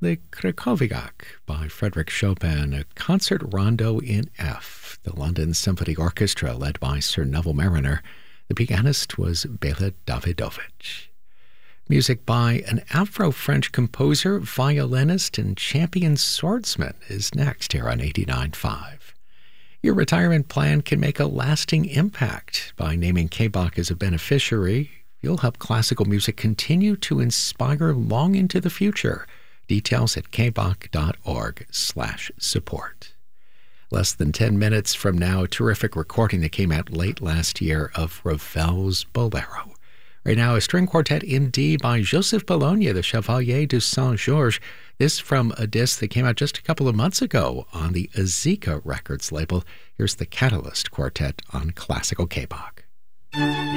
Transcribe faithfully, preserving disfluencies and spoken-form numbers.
the Krakowiak by Frédéric Chopin, a concert rondo in F. The London Symphony Orchestra, led by Sir Neville Marriner. The pianist was Bela Davidovich. Music by an Afro-French composer, violinist, and champion swordsman is next here on eighty-nine point five. Your retirement plan can make a lasting impact. By naming K B O C as a beneficiary, you'll help classical music continue to inspire long into the future. Details at kboc.org slash support. Less than ten minutes from now, a terrific recording that came out late last year of Ravel's Bolero. Right now, a string quartet in D by Joseph Bologna, the Chevalier de Saint-Georges. This from a disc that came out just a couple of months ago on the Azika Records label. Here's the Catalyst Quartet on Classical K B O C.